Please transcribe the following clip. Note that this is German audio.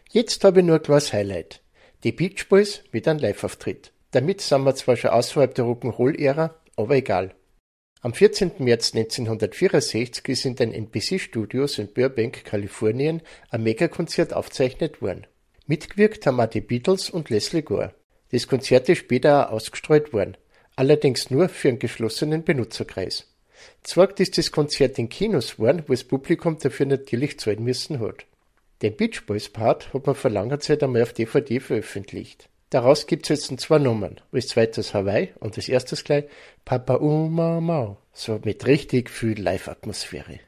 Jetzt habe ich nur ein kleines Highlight. Die Beach Boys mit einem Live-Auftritt. Damit sind wir zwar schon außerhalb der Rock'n'Roll-Ära, aber egal. Am 14. März 1964 ist in den NBC Studios in Burbank, Kalifornien, ein Megakonzert aufgezeichnet worden. Mitgewirkt haben auch die Beatles und Leslie Gore. Das Konzert ist später auch ausgestrahlt worden, allerdings nur für einen geschlossenen Benutzerkreis. Zwar ist das Konzert in Kinos worden, wo das Publikum dafür natürlich zahlen müssen hat. Den Beach Boys Part hat man vor langer Zeit einmal auf DVD veröffentlicht. Daraus gibt's jetzt zwei Nummern. Als zweites Hawaii und als erstes gleich Papa Mau, so mit richtig viel Live-Atmosphäre.